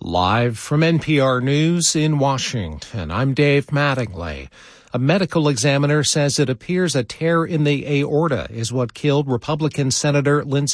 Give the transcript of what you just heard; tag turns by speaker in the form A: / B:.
A: Live from NPR News in Washington, I'm Dave Mattingly. A medical examiner says it appears a tear in the aorta is what killed Republican Senator Lindsey